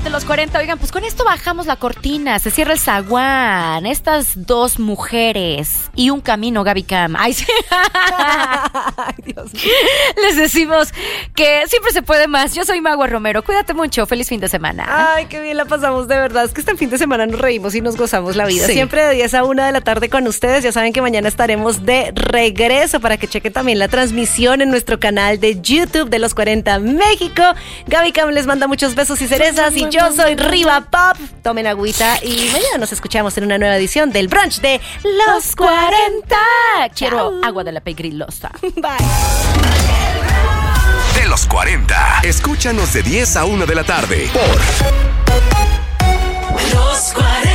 de los 40. Oigan, pues con esto bajamos la cortina, se cierra el zaguán. Estas dos mujeres y un camino, Gaby Cam. Ay, sí. Ay, Dios mío. Les decimos que siempre se puede más. Yo soy Magua Romero. Cuídate mucho. Feliz fin de semana. Ay, qué bien la pasamos, de verdad. Es que este fin de semana nos reímos y nos gozamos la vida. Sí. Siempre de 10 a 1 de la tarde con ustedes. Ya saben que mañana estaremos de regreso para que chequen también la transmisión en nuestro canal de YouTube de Los 40 México. Gaby Cam les manda muchos besos y cerezas y yo soy Riva Pop. Tomen agüita y mañana nos escuchamos en una nueva edición del brunch de Los 40. Quiero agua de la pegrilosa. Bye. De los 40. Escúchanos de 10 a 1 de la tarde por Los 40.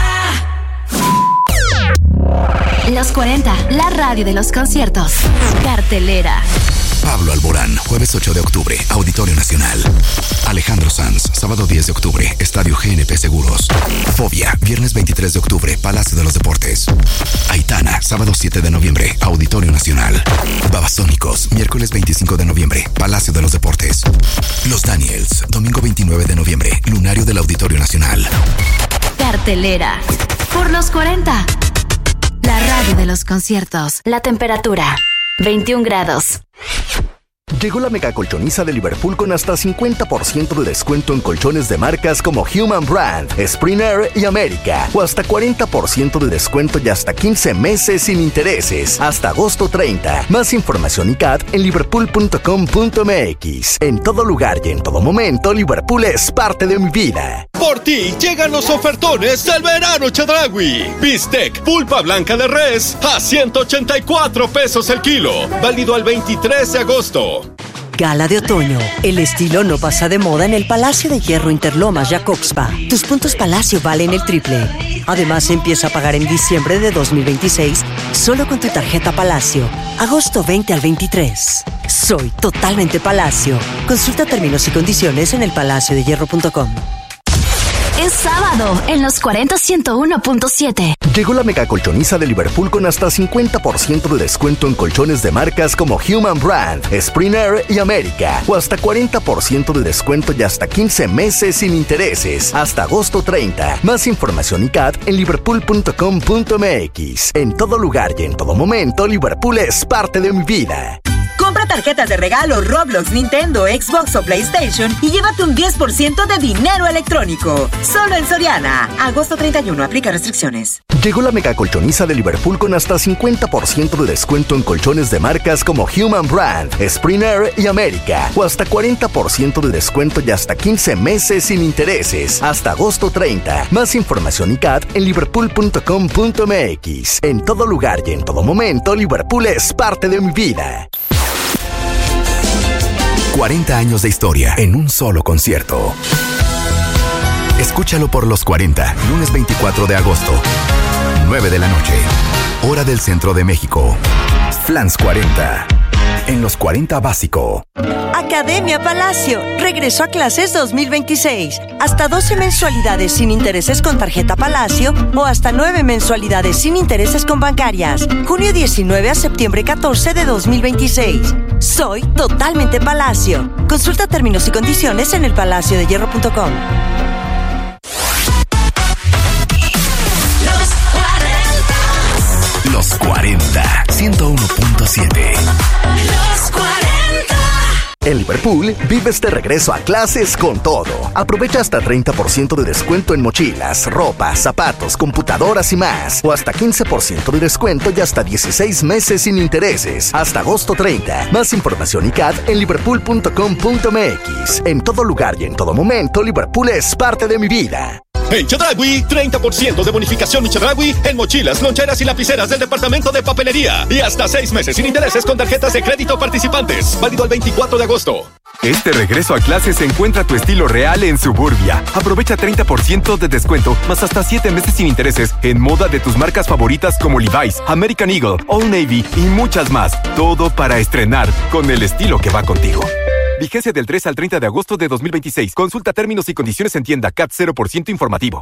Los 40, la radio de los conciertos. Cartelera. Pablo Alborán, jueves 8 de octubre, Auditorio Nacional. Alejandro Sanz, sábado 10 de octubre, Estadio GNP Seguros. Fobia, viernes 23 de octubre, Palacio de los Deportes. Aitana, sábado 7 de noviembre, Auditorio Nacional. Babasónicos, miércoles 25 de noviembre, Palacio de los Deportes. Los Daniels, domingo 29 de noviembre, Lunario del Auditorio Nacional. Cartelera. Por los 40. La radio de los conciertos. La temperatura, 21 grados. Llegó la mega colchoniza de Liverpool con hasta 50% de descuento en colchones de marcas como Human Brand, Spring Air y América. O hasta 40% de descuento y hasta 15 meses sin intereses. Hasta agosto 30. Más información y CAT en liverpool.com.mx. En todo lugar y en todo momento, Liverpool es parte de mi vida. Por ti llegan los ofertones del verano Chedraui. Bistec pulpa blanca de res a 184 pesos el kilo. Válido al 23 de agosto. Gala de otoño. El estilo no pasa de moda en el Palacio de Hierro Interlomas Jacobspa. Tus puntos Palacio valen el triple. Además, empieza a pagar en diciembre de 2026 solo con tu tarjeta Palacio. Agosto 20 al 23. Soy totalmente Palacio. Consulta términos y condiciones en elpalaciodehierro.com. Es sábado en los 40 101.7. Llegó la mega colchoniza de Liverpool con hasta 50% de descuento en colchones de marcas como Human Brand, Spring Air y América. O hasta 40% de descuento y hasta 15 meses sin intereses. Hasta agosto 30. Más información y CAT en liverpool.com.mx. En todo lugar y en todo momento, Liverpool es parte de mi vida. Compra tarjetas de regalo Roblox, Nintendo, Xbox o PlayStation y llévate un 10% de dinero electrónico. Solo en Soriana. Agosto 31. Aplica restricciones. Llegó la mega colchoniza de Liverpool con hasta 50% de descuento en colchones de marcas como Human Brand, Spring Air y América. O hasta 40% de descuento y hasta 15 meses sin intereses. Hasta agosto 30. Más información y CAT en liverpool.com.mx. En todo lugar y en todo momento, Liverpool es parte de mi vida. 40 años de historia en un solo concierto. Escúchalo por Los 40, lunes 24 de agosto, 9 de la noche, hora del centro de México. Flans 40, en Los 40 Básico. Academia Palacio. Regreso a clases 2026. Hasta 12 mensualidades sin intereses con tarjeta Palacio o hasta 9 mensualidades sin intereses con bancarias. Junio 19 a septiembre 14 de 2026. Soy totalmente Palacio. Consulta términos y condiciones en elpalaciodehierro.com. Los 40, 101.7. Los 40. En Liverpool, vive este regreso a clases con todo. Aprovecha hasta 30% de descuento en mochilas, ropa, zapatos, computadoras y más. O hasta 15% de descuento y hasta 16 meses sin intereses. Hasta agosto 30. Más información y CAT en liverpool.com.mx. En todo lugar y en todo momento, Liverpool es parte de mi vida. En Chedraui, 30% de bonificación en Chedraui en mochilas, loncheras y lapiceras del departamento de papelería. Y hasta 6 meses sin intereses con tarjetas de crédito participantes. Válido al 24 de agosto. Este regreso a clases encuentra tu estilo real en Suburbia. Aprovecha 30% de descuento, más hasta 7 meses sin intereses en moda de tus marcas favoritas como Levi's, American Eagle, Old Navy y muchas más. Todo para estrenar con el estilo que va contigo. Vigencia del 3 al 30 de agosto de 2026. Consulta términos y condiciones en tienda. CAT 0% informativo.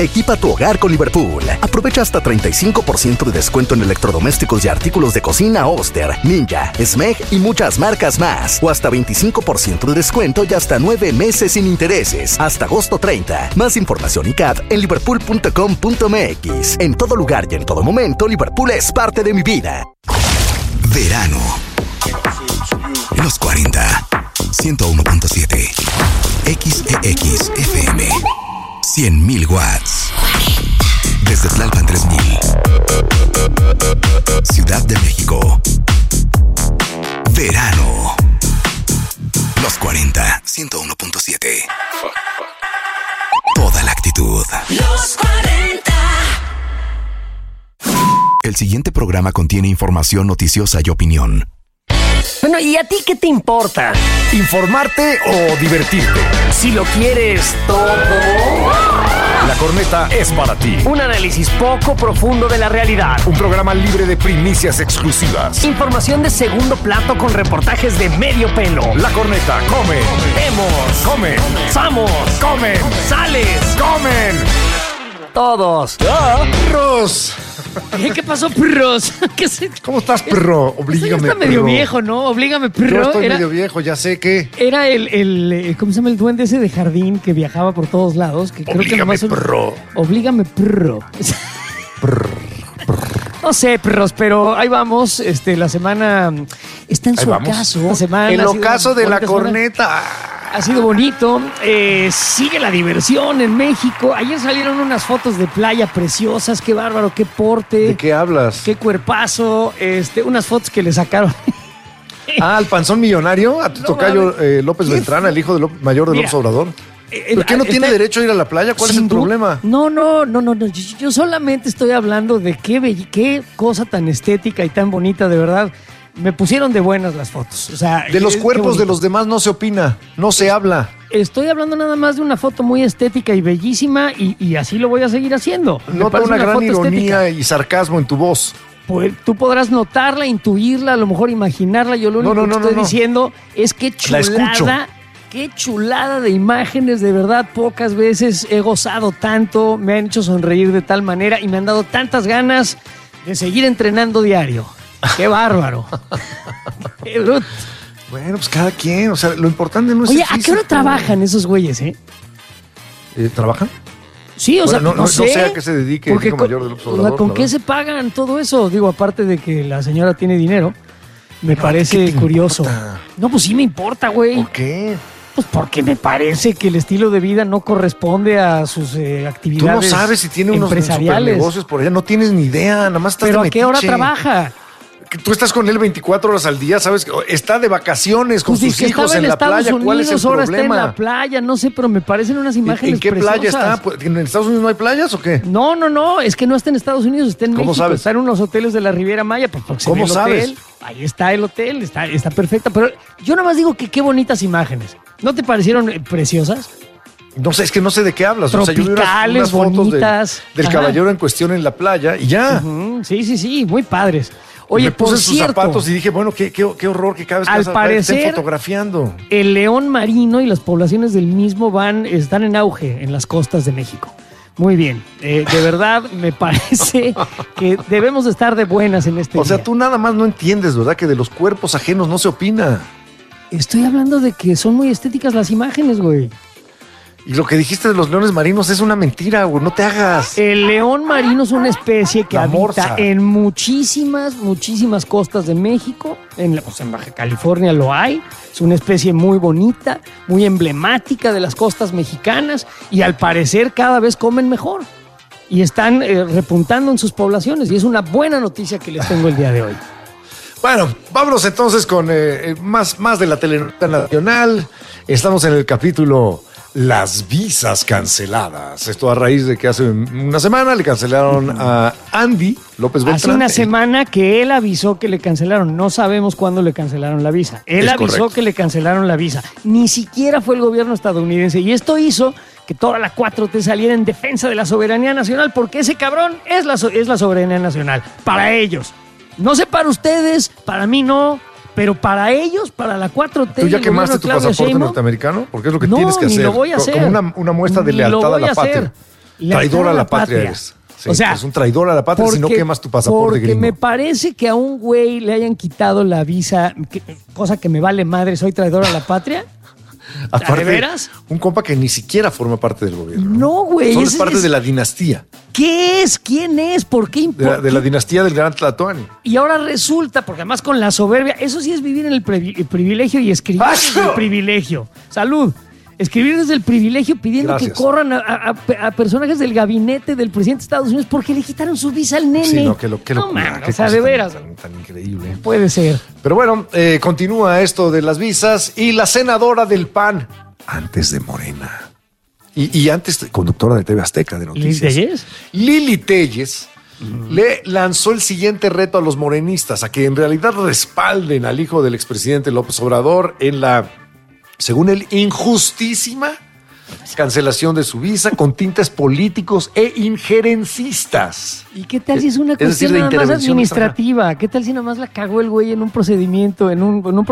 Equipa tu hogar con Liverpool. Aprovecha hasta 35% de descuento en electrodomésticos y artículos de cocina Oster, Ninja, Smeg y muchas marcas más. O hasta 25% de descuento y hasta 9 meses sin intereses. Hasta agosto 30. Más información y CAT en liverpool.com.mx. En todo lugar y en todo momento, Liverpool es parte de mi vida. Verano. Los 40. 101.7. XEX FM. 100.000 watts. Desde Tlalpan 3000. Ciudad de México. Verano. Los 40. 101.7. Toda la actitud. Los 40. El siguiente programa contiene información noticiosa y opinión. Bueno, ¿y a ti qué te importa? ¿Informarte o divertirte? Si lo quieres todo, La Corneta es para ti. un análisis poco profundo de la realidad. Un programa libre de primicias exclusivas. Información de segundo plato con reportajes de medio pelo. La Corneta come, Vemos, come, vamos, comen, sales, comen. todos. Perros. ¿Qué pasó, perros? ¿Cómo estás, perro? Oblígame, Está medio perro. viejo, ¿no? Oblígame, Yo perro. estoy medio viejo, ya sé que. Era el ¿cómo se llama? El duende ese de jardín que viajaba por todos lados. Que creo que Oblígame, nomás perro. Oblígame, perro. No sé, perros, pero ahí vamos. La semana está en Ahí su vamos. ocaso. La semana El ha sido ocaso de la bonita semana. Corneta. Ha sido bonito. Sigue la diversión en México. Ayer salieron unas fotos de playa preciosas. Qué bárbaro, qué porte. ¿De qué hablas? Qué cuerpazo. Unas fotos que le sacaron. Al panzón millonario, a tu tocayo López Beltrán, el hijo mayor de Mira, López Obrador. ¿Por qué no tiene derecho a ir a la playa? ¿Cuál es el problema? No. Yo solamente estoy hablando de qué cosa tan estética y tan bonita, de verdad. Me pusieron de buenas las fotos. O sea, De los qué cuerpos de bonito. los demás no se opina, no se habla. Estoy hablando nada más de una foto muy estética y bellísima y así lo voy a seguir haciendo. Me Nota parece una gran foto ironía estética. y sarcasmo en tu voz. Pues tú podrás notarla, intuirla, a lo mejor imaginarla. Yo lo único que estoy diciendo es que La escucho. chulada. Qué chulada de imágenes, de verdad, pocas veces he gozado tanto, me han hecho sonreír de tal manera y me han dado tantas ganas de seguir entrenando diario. ¡Qué bárbaro! ¡Qué bruto! Bueno, pues cada quien, o sea, lo importante no es Oye, el ¿a qué físico. hora trabajan esos güeyes, ¿Trabajan? Sí, o Bueno, sea, no sé. sé a qué se dedique el hijo mayor de López Obrador. ¿Con la qué verdad. se pagan todo eso? Digo, aparte de que la señora tiene dinero, me parece ¿qué te curioso. importa? No, pues sí me importa, güey. ¿Por qué? Pues porque me parece que el estilo de vida no corresponde a sus Tú no actividades sabes si tiene unos empresariales. negocios por allá, no tienes ni idea, nada más estás ¿Pero de a qué hora metiche. trabaja? Que tú estás con él 24 horas al día, sabes que está de vacaciones con Pues sus dice que hijos estaba en en la Estados playa, Unidos, ¿cuál es el ahora está en problema? la playa, no sé, pero me parecen unas imágenes ¿En qué preciosas. playa está? Pues, ¿en Estados Unidos no hay playas o qué? No, es que no está en Estados Unidos, está en ¿Cómo México, sabes? está en unos hoteles de la Riviera Maya, pues porque se ¿Cómo ve el sabes? hotel, ahí está el hotel, está perfecta, pero yo nada más digo que qué bonitas imágenes. ¿No te parecieron preciosas? No sé, es que no sé de qué hablas. O sea, yo vi Tropicales, unas fotos bonitas. del Ajá. caballero en cuestión en la playa y ya. Ujú, sí, muy padres. Oye, me puse por en sus cierto, zapatos y dije, bueno, qué horror que cada vez que al vas a la playa te estén parecer, fotografiando. el león marino y las poblaciones del mismo están en auge en las costas de México. Muy bien, de verdad me parece que debemos de estar de buenas en este O sea, día. tú nada más no entiendes, ¿verdad? Que de los cuerpos ajenos no se opina. Estoy hablando de que son muy estéticas las imágenes, güey. Y lo que dijiste de los leones marinos es una mentira, güey. No te hagas. El león marino es una especie que La habita morsa. en muchísimas costas de México. En Baja California lo hay. Es una especie muy bonita, muy emblemática de las costas mexicanas y al parecer cada vez comen mejor. Y están repuntando en sus poblaciones y es una buena noticia que les tengo el día de hoy. Bueno, vámonos entonces con más de la telenovela nacional. Estamos en el capítulo Las visas canceladas. Esto a raíz de que hace una semana le cancelaron a Andy López Beltrán. Hace una semana que él avisó que le cancelaron. No sabemos cuándo le cancelaron la visa. Él Es avisó correcto. que le cancelaron la visa. Ni siquiera fue el gobierno estadounidense. Y esto hizo que toda la 4T saliera en defensa de la soberanía nacional, porque ese cabrón es la soberanía nacional. Para ellos. No sé para ustedes, para mí no. Pero para ellos, para la 4T... ¿Tú ya y el quemaste gobierno de tu Claudia pasaporte Sheinbaum, norteamericano? Porque es lo que no, tienes que ni hacer. lo voy a hacer. Como una muestra de Ni lealtad lo a voy la a patria. hacer. Traidor a la patria eres. Sí, o sea, es un traidor a la patria si no quemas tu pasaporte porque gringo. me parece que a un güey le hayan quitado la visa, cosa que me vale madre, soy traidor a la patria. Aparte, ¿De veras? Un compa que ni siquiera forma parte del gobierno. No, güey. Solo es parte de la dinastía. ¿Qué es? ¿Quién es? ¿Por qué importa? De la dinastía del Gran Tlatoani. Y ahora resulta, porque además con la soberbia, eso sí es vivir en el privilegio y escribir desde el privilegio. Salud. Escribir desde el privilegio pidiendo que corran a personajes del gabinete del presidente de Estados Unidos porque le quitaron su visa al nene. Sí, no, que lo man, o sea, de veras. Tan increíble. Puede ser. Pero bueno, continúa esto de las visas y la senadora del PAN, antes de Morena. Y antes conductora de TV Azteca de noticias. Lili Téllez le lanzó el siguiente reto a los morenistas, a que en realidad respalden al hijo del expresidente López Obrador en la, según él, injustísima cancelación de su visa con tintes políticos e injerencistas. ¿Y qué tal si es una cuestión nada más administrativa? ¿Qué tal si nada más la cagó el güey en un procedimiento, en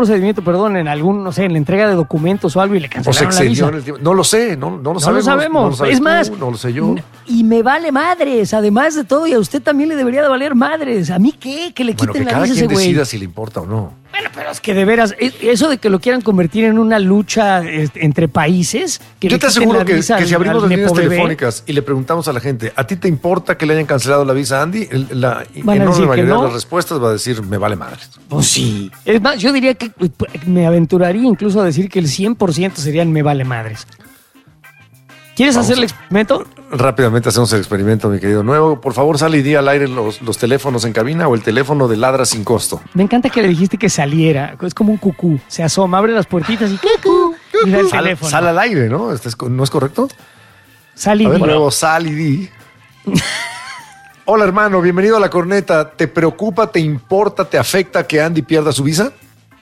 algún, no sé, en la entrega de documentos o algo y le cancelaron la visa? No lo sé, no lo sabemos. No es más, no lo sé yo. Y me vale madres, además de todo, y a usted también le debería de valer madres. ¿A mí qué? Que le quiten la visa a ese güey. Cada quien decida si le importa o no. Bueno, pero es que de veras, eso de que lo quieran convertir en una lucha entre países. Yo te aseguro que si abrimos las líneas telefónicas y le preguntamos a la gente, ¿a ti te importa que le hayan cancelado la visa a Andy? La enorme mayoría de las respuestas va a decir, me vale madre. Pues sí. Es más, yo diría que me aventuraría incluso a decir que el 100% serían me vale madres. ¿Quieres hacer el experimento? Rápidamente hacemos el experimento, mi querido Nuevo. Por favor, sale y di al aire los teléfonos en cabina o el teléfono de Ladra sin costo. Me encanta que le dijiste que saliera. Es como un cucú. Se asoma, abre las puertitas y cucú. Y da el teléfono. Sale al aire, ¿no? ¿No es correcto? Sal y di. Nuevo, sal y di. Hola, hermano. Bienvenido a La Corneta. ¿Te preocupa, te importa, te afecta que Andy pierda su visa?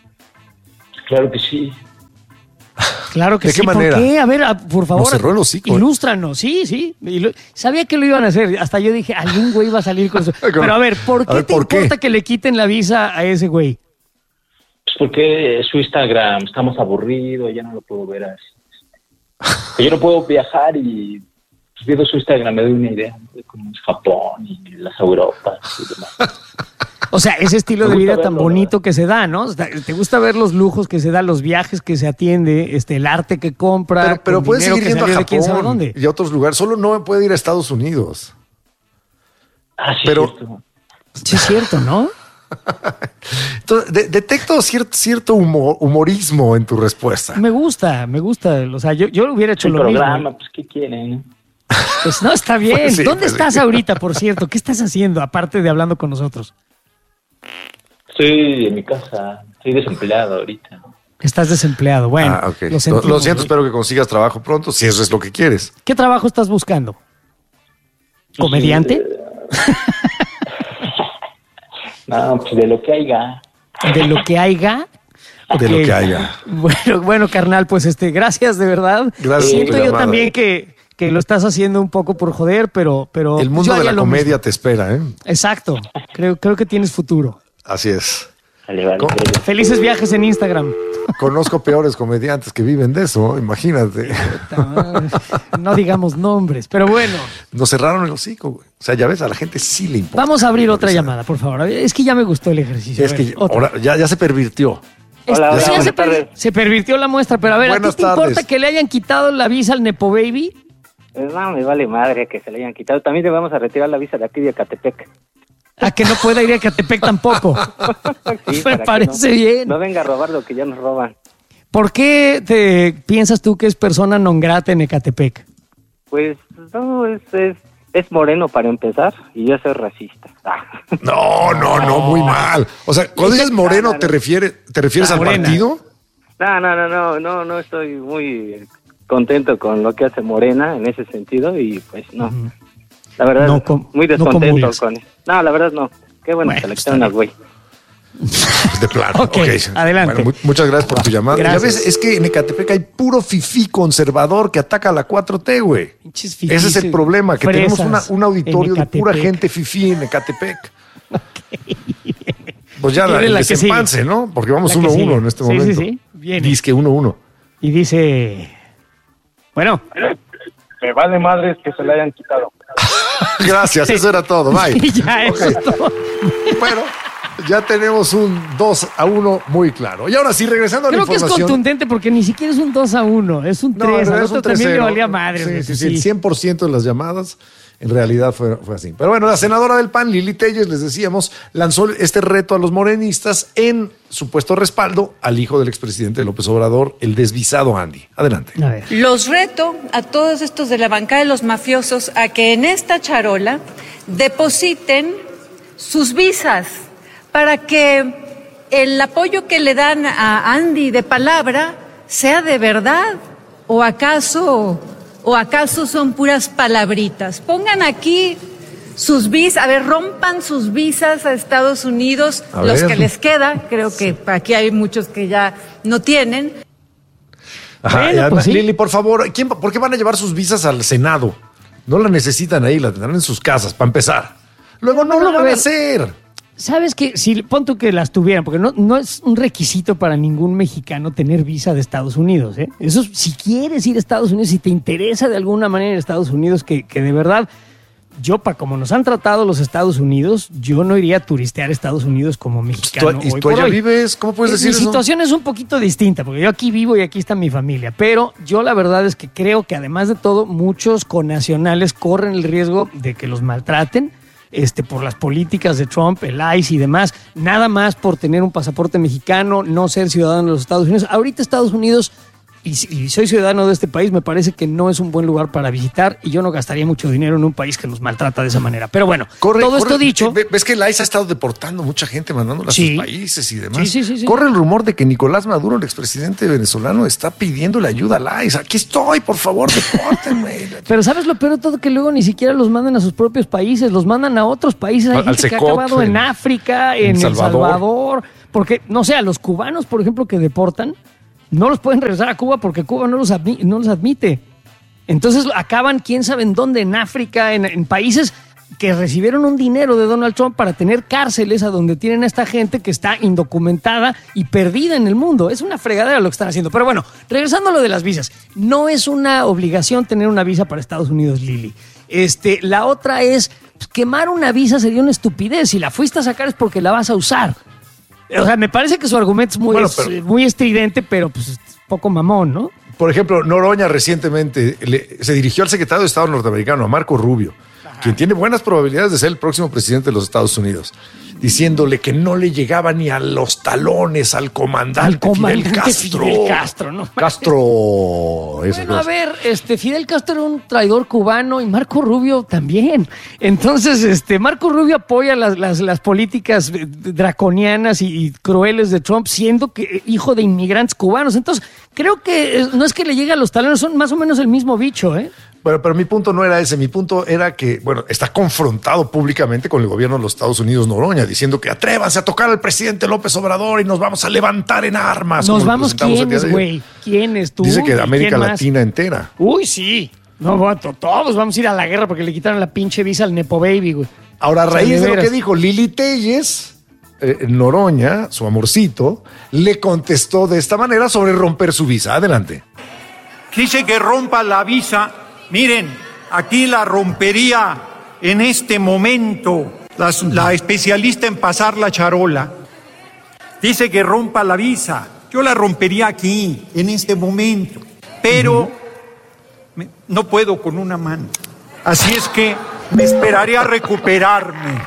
Claro que sí. Claro que sí. ¿De qué manera? ¿Por qué? A ver, por favor. Nos cerró el hocico. Ilústranos. Sí. Sabía que lo iban a hacer. Hasta yo dije, algún güey va a salir con eso. Pero a ver, ¿por qué te importa que le quiten la visa a ese güey? Pues porque su Instagram, estamos aburridos, ya no lo puedo ver así. Yo no puedo viajar y pues, viendo su Instagram me doy una idea de cómo es Japón y las Europas y demás. O sea, ese estilo de vida tan bonito que se da, ¿no? ¿Te gusta ver los lujos que se da, los viajes que se atiende, el arte que compra? Pero puede seguir yendo a Japón y a otros lugares. Solo no puede ir a Estados Unidos. Ah, sí, pero cierto. Sí, es cierto, ¿no? Entonces, detecto cierto humorismo en tu respuesta. Me gusta. O sea, yo hubiera hecho lo programa, mismo. Pues, ¿qué quieren? Pues no, está bien. Pues sí, ¿Dónde pues estás sí. ahorita, por cierto? ¿Qué estás haciendo, aparte de hablando con nosotros? Estoy en mi casa, estoy desempleado ahorita. Estás desempleado, bueno. Okay. Lo sentimos. Lo siento, espero que consigas trabajo pronto, si eso es lo que quieres. ¿Qué trabajo estás buscando? ¿Comediante? No, pues de lo que haya. ¿De lo que haya? Okay. De lo que haya. Bueno, carnal, pues gracias de verdad. Gracias. Siento yo también que lo estás haciendo un poco por joder, pero el mundo de la comedia te espera, ¿eh? Exacto. Creo que tienes futuro. Así es. Vale. Felices viajes en Instagram. Conozco peores comediantes que viven de eso, imagínate. No digamos nombres, pero bueno. Nos cerraron el hocico, güey. O sea, ya ves, a la gente sí le importa. Vamos a abrir otra llamada, por favor. Es que ya me gustó el ejercicio. Es que ahora ya se pervirtió. Hola, se pervirtió la muestra, pero a ver, ¿a ti te importa que le hayan quitado la visa al Nepo Baby? No, me vale madre que se le hayan quitado. También le vamos a retirar la visa de aquí de Ecatepec. A que no pueda ir a Ecatepec tampoco. Sí, me parece bien. No venga a robar lo que ya nos roban. ¿Por qué piensas tú que es persona non grata en Ecatepec? Pues no, es moreno para empezar y yo soy racista. No, muy mal. O sea, cuando dices moreno, ¿te refieres al partido? No estoy muy contento con lo que hace Morena en ese sentido y pues no. La verdad, muy descontento con eso. No, la verdad no. Qué bueno que seleccionan al güey. De plano. Okay. Adelante. Bueno, muchas gracias por tu llamada. Ya ves, es que en Ecatepec hay puro fifí conservador que ataca a la 4T, güey. Ese es el problema, que tenemos un auditorio de pura gente fifí en Ecatepec. Pues ya el desempance, ¿no? Porque vamos 1-1 en este momento. Sí. Viene. Dice que 1-1. Y dice... Bueno. Me vale madres que se la hayan quitado. Gracias, eso era todo. Bye. Sí, ya, eso es todo. Bueno, ya tenemos un 2-1 muy claro. Y ahora sí, regresando a la información. Creo que es contundente porque ni siquiera es un 2-1, es un 3. No, al es un otro también 3-0. le valía madre. Sí, el 100% de las llamadas en realidad fue así. Pero bueno, la senadora del PAN, Lili Telles, les decíamos, lanzó este reto a los morenistas en supuesto respaldo al hijo del expresidente López Obrador, el desvisado Andy. Adelante. A ver. Los reto a todos estos de la bancada de los mafiosos a que en esta charola depositen sus visas para que el apoyo que le dan a Andy de palabra sea de verdad, o acaso son puras palabritas. Pongan aquí sus visas, a ver, rompan sus visas a Estados Unidos, los que les queda, creo que aquí hay muchos que ya no tienen. Ajá, Bueno, pues sí. Lili, por favor, ¿por qué van a llevar sus visas al Senado? No la necesitan ahí, la tendrán en sus casas, para empezar. Luego no lo van a hacer. ¿Sabes qué? Si pon tú que las tuvieran, porque no es un requisito para ningún mexicano tener visa de Estados Unidos, ¿eh? Eso, si quieres ir a Estados Unidos, si te interesa de alguna manera en Estados Unidos, que de verdad, como nos han tratado los Estados Unidos, yo no iría a turistear a Estados Unidos como mexicano. ¿Y tú allá vives? ¿Cómo puedes decir eso? Mi situación es un poquito distinta, porque yo aquí vivo y aquí está mi familia, pero yo la verdad es que creo que además de todo, muchos connacionales corren el riesgo de que los maltraten, por las políticas de Trump, el ICE y demás, nada más por tener un pasaporte mexicano, no ser ciudadano de los Estados Unidos. Ahorita Estados Unidos, y soy ciudadano de este país, me parece que no es un buen lugar para visitar y yo no gastaría mucho dinero en un país que nos maltrata de esa manera. Pero bueno, esto dicho... ¿Ves que el ICE ha estado deportando mucha gente, mandándola a sus países y demás? Sí. Corre el rumor de que Nicolás Maduro, el expresidente venezolano, está pidiéndole ayuda al ICE. Aquí estoy, por favor, depórtenme. Pero ¿sabes lo peor de todo? Que luego ni siquiera los mandan a sus propios países, los mandan a otros países. Hay gente que ha acabado en África, en El Salvador. Porque, no sé, a los cubanos, por ejemplo, que deportan, no los pueden regresar a Cuba porque Cuba no los admite. Entonces acaban quién sabe en dónde, en África, en países que recibieron un dinero de Donald Trump para tener cárceles a donde tienen a esta gente que está indocumentada y perdida en el mundo. Es una fregadera lo que están haciendo. Pero bueno, regresando a lo de las visas, no es una obligación tener una visa para Estados Unidos, Lili. La otra es, quemar una visa sería una estupidez. Si la fuiste a sacar es porque la vas a usar. O sea, me parece que su argumento es muy estridente, pero pues es poco mamón, ¿no? Por ejemplo, Noroña recientemente se dirigió al secretario de Estado norteamericano, a Marco Rubio, quien tiene buenas probabilidades de ser el próximo presidente de los Estados Unidos, diciéndole que no le llegaba ni a los talones al comandante Fidel Castro. ¿no? Castro. Bueno, a ver, Fidel Castro era un traidor cubano y Marco Rubio también. Entonces, Marco Rubio apoya las políticas draconianas y crueles de Trump, siendo que hijo de inmigrantes cubanos. Entonces, creo que no es que le llegue a los talones, son más o menos el mismo bicho, ¿eh? Pero mi punto no era ese, mi punto era que, está confrontado públicamente con el gobierno de los Estados Unidos, Noroña, diciendo que atrévanse a tocar al presidente López Obrador y nos vamos a levantar en armas. ¿Nos vamos quiénes, güey? ¿Quiénes tú? Dice que de América Latina entera. Uy, sí. No, todos vamos a ir a la guerra porque le quitaron la pinche visa al Nepo Baby, güey. Ahora, a raíz de lo que dijo Lili Telles, Noroña, su amorcito, le contestó de esta manera sobre romper su visa. Adelante. Dice que rompa la visa. Miren, aquí la rompería en este momento la especialista en pasar la charola. Dice que rompa la visa. Yo la rompería aquí, en este momento. Pero no puedo con una mano. Así es que me esperaré a recuperarme.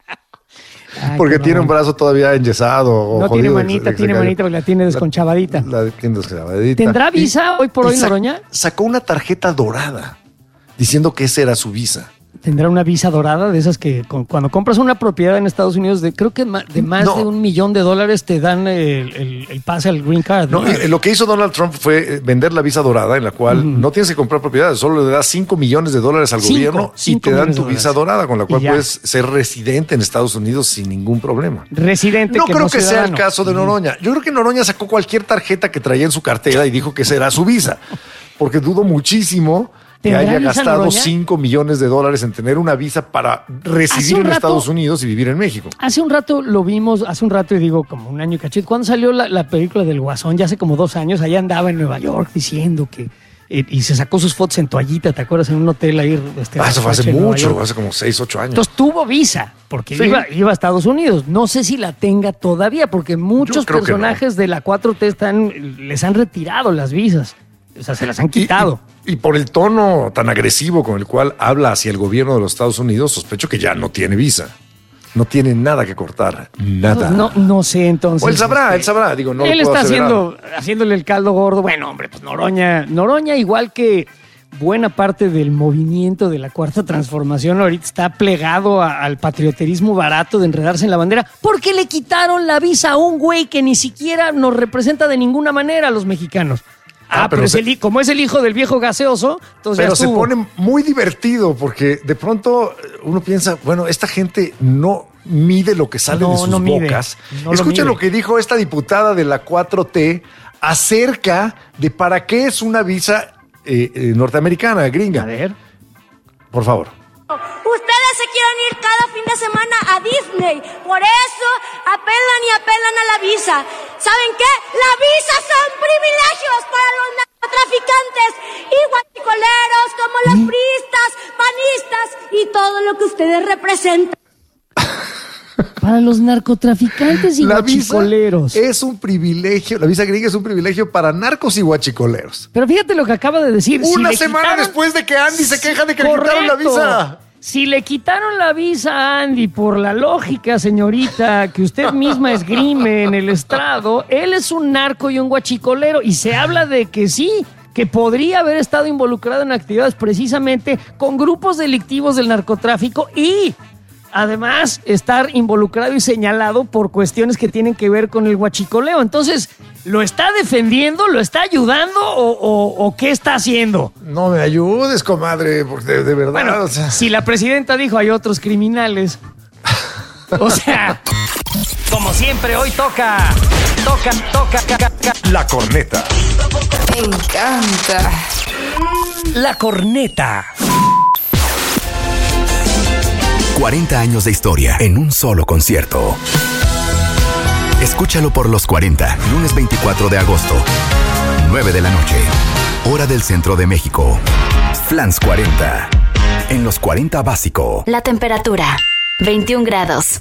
Porque tiene un brazo todavía enyesado. No tiene manita, porque la tiene desconchavadita. ¿Tendrá visa hoy por hoy, Noroña? Sacó una tarjeta dorada diciendo que esa era su visa. ¿Tendrá una visa dorada de esas que cuando compras una propiedad en Estados Unidos creo que de más de $1 millón te dan el pase al green card? No, lo que hizo Donald Trump fue vender la visa dorada, en la cual no tienes que comprar propiedades, solo le das $5 millones al gobierno y te dan tu visa dorada, con la cual puedes ser residente en Estados Unidos sin ningún problema. Residente. No creo que sea el caso de Noroña. Yo creo que Noroña sacó cualquier tarjeta que traía en su cartera y dijo que esa era su visa, porque dudo muchísimo que haya gastado $5 millones en tener una visa para residir en Estados Unidos y vivir en México. Hace un rato lo vimos, y digo como un año y cachito, cuando salió la película del Guasón, ya hace como 2 años, allá andaba en Nueva York diciendo que y se sacó sus fotos en toallita, ¿te acuerdas? En un hotel ahí. Eso fue hace mucho, hace como 6, 8 años. Entonces tuvo visa, porque iba a Estados Unidos. No sé si la tenga todavía, porque muchos personajes de la 4T les han retirado las visas. O sea, se las han quitado. Y por el tono tan agresivo con el cual habla hacia el gobierno de los Estados Unidos, sospecho que ya no tiene visa. No tiene nada que cortar, nada. No sé, entonces. O él sabrá. Digo, no él está haciéndole el caldo gordo. Bueno, hombre, pues Noroña, igual que buena parte del movimiento de la Cuarta Transformación, ahorita está plegado al patrioterismo barato de enredarse en la bandera, porque le quitaron la visa a un güey que ni siquiera nos representa de ninguna manera a los mexicanos. Pero como es el hijo del viejo gaseoso, entonces pero se pone muy divertido porque de pronto uno piensa, bueno, esta gente no mide lo que sale de sus bocas. Escucha lo que dijo esta diputada de la 4T acerca de para qué es una visa norteamericana, gringa. A ver. Por favor. Ustedes se quieren ir cada fin de semana a Disney, por eso apelan a la visa. ¿Saben qué? La visa son privilegios para los narcotraficantes y guachicoleros como los priistas, panistas y todo lo que ustedes representan. Para los narcotraficantes y guachicoleros. Es un privilegio, la visa gringa es un privilegio para narcos y guachicoleros. Pero fíjate lo que acaba de decir. Una semana después de que Andy se queja de que le quitaron la visa. Si le quitaron la visa a Andy por la lógica, señorita, que usted misma esgrime en el estrado, él es un narco y un guachicolero. Y se habla de que sí, que podría haber estado involucrado en actividades precisamente con grupos delictivos del narcotráfico y además estar involucrado y señalado por cuestiones que tienen que ver con el huachicoleo. Entonces, ¿lo está defendiendo? ¿Lo está ayudando? ¿O qué está haciendo? No me ayudes, comadre, porque de verdad. Bueno, o sea, si la presidenta dijo hay otros criminales. O sea, como siempre, hoy toca. La corneta. Me encanta. La corneta. 40 años de historia en un solo concierto. Escúchalo por los 40, lunes 24 de agosto, 9 de la noche, hora del centro de México. Flans 40, en los 40 básico. La temperatura, 21 grados.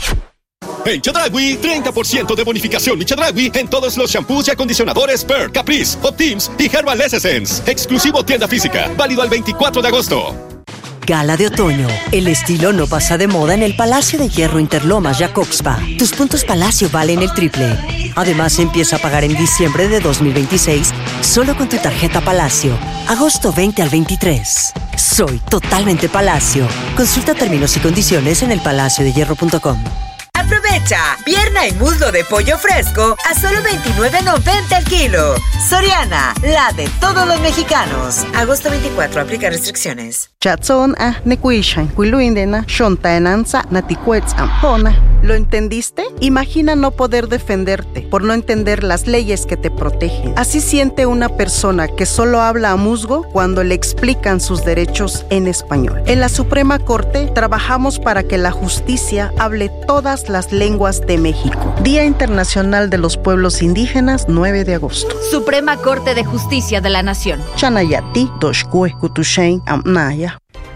En Chedraui, 30% de bonificación y Chedraui en todos los shampoos y acondicionadores Per, Caprice, Optims y Herbal Essence. Exclusivo tienda física, válido al 24 de agosto. Gala de otoño. El estilo no pasa de moda en el Palacio de Hierro Interlomas Jacobspa. Tus puntos Palacio valen el triple. Además, empieza a pagar en diciembre de 2026 solo con tu tarjeta Palacio. Agosto 20 al 23. Soy totalmente Palacio. Consulta términos y condiciones en elpalaciodehierro.com. Aprovecha, pierna y muslo de pollo fresco a solo $29.90 el kilo. Soriana, la de todos los mexicanos. Agosto 24, aplica restricciones. Chatson nekuishan kuiluindena shontaenanza naticuetz ampona. ¿Lo entendiste? Imagina no poder defenderte por no entender las leyes que te protegen. Así siente una persona que solo habla a musgo cuando le explican sus derechos en español. En la Suprema Corte trabajamos para que la justicia hable todas las lenguas de México. Día Internacional de los Pueblos Indígenas, 9 de agosto. Suprema Corte de Justicia de la Nación. Chanayati, Doshkue, Kutushain, Amnaya.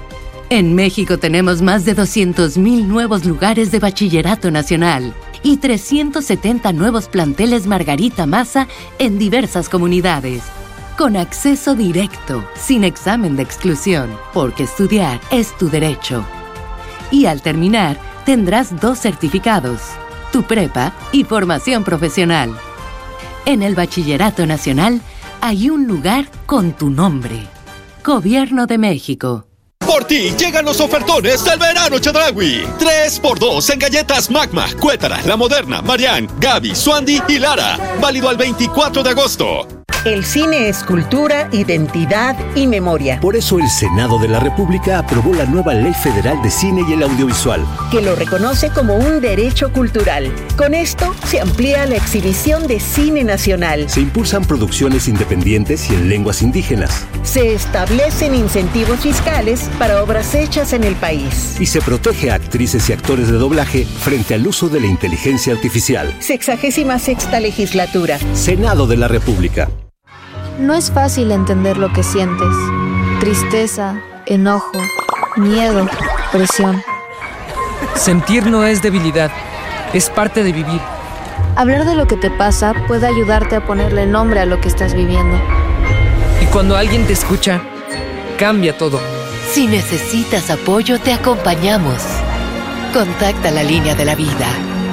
En México tenemos más de 200,000 nuevos lugares de bachillerato nacional y 370 nuevos planteles Margarita Maza en diversas comunidades. Con acceso directo, sin examen de exclusión, porque estudiar es tu derecho. Y al terminar, tendrás 2 certificados, tu prepa y formación profesional. En el Bachillerato Nacional hay un lugar con tu nombre. Gobierno de México. Por ti llegan los ofertones del verano Chedraui. 3x2 en galletas Magma, Cuétara, La Moderna, Marianne, Gaby, Suandi y Lara. Válido al 24 de agosto. El cine es cultura, identidad y memoria. Por eso el Senado de la República aprobó la nueva Ley Federal de Cine y el Audiovisual, que lo reconoce como un derecho cultural. Con esto se amplía la exhibición de cine nacional. Se impulsan producciones independientes y en lenguas indígenas. Se establecen incentivos fiscales para obras hechas en el país. Y se protege a actrices y actores de doblaje frente al uso de la inteligencia artificial. 66ª legislatura. Senado de la República. No es fácil entender lo que sientes. Tristeza, enojo, miedo, presión. Sentir no es debilidad, es parte de vivir. Hablar de lo que te pasa puede ayudarte a ponerle nombre a lo que estás viviendo. Y cuando alguien te escucha, cambia todo. Si necesitas apoyo, te acompañamos. Contacta la línea de la vida.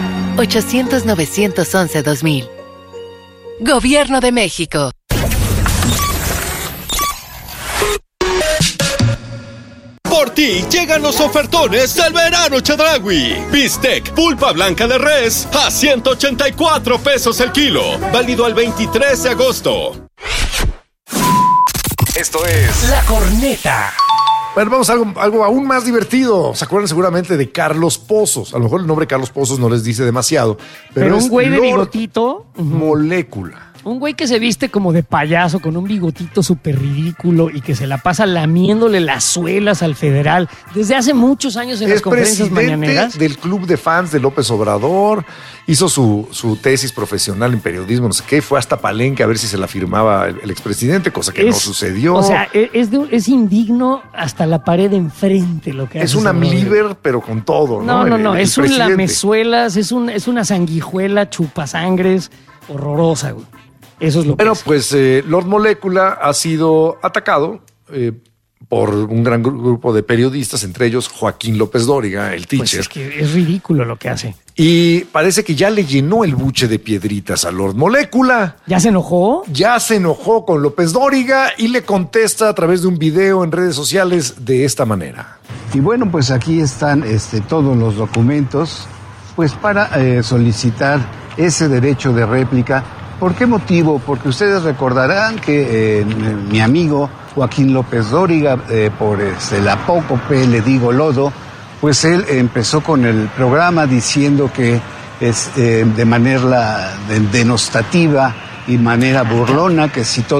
800-911-2000. Gobierno de México. Por ti llegan los ofertones del verano Chedraui. Bistec pulpa blanca de res a 184 pesos el kilo. Válido al 23 de agosto. Esto es La Corneta. Bueno, vamos a algo aún más divertido. ¿Se acuerdan seguramente de Carlos Pozos? A lo mejor el nombre Carlos Pozos no les dice demasiado. Pero un güey de bigotito. Molécula. Un güey que se viste como de payaso, con un bigotito súper ridículo y que se la pasa lamiéndole las suelas al federal desde hace muchos años en las conferencias mañaneras. Es presidente del club de fans de López Obrador, hizo su tesis profesional en periodismo, no sé qué, fue hasta Palenque a ver si se la firmaba el expresidente, cosa que no sucedió. O sea, es indigno hasta la pared de enfrente lo que hace. Es un amlíber, pero con todo, ¿no? No, es un lamezuelas, es una sanguijuela chupasangres horrorosa, güey. Eso es lo que Bueno, pues Lord Molécula ha sido atacado por un gran grupo de periodistas, entre ellos Joaquín López Dóriga, el teacher. Pues es que es ridículo lo que hace. Y parece que ya le llenó el buche de piedritas a Lord Molécula. ¿Ya se enojó? Ya se enojó con López Dóriga y le contesta a través de un video en redes sociales de esta manera. Y bueno, pues aquí están todos los documentos, pues para solicitar ese derecho de réplica. ¿Por qué motivo? Porque ustedes recordarán que mi amigo Joaquín López Dóriga, por la apócope Le Digo Lodo, pues él empezó con el programa diciendo que de manera denostativa y manera burlona, que si todo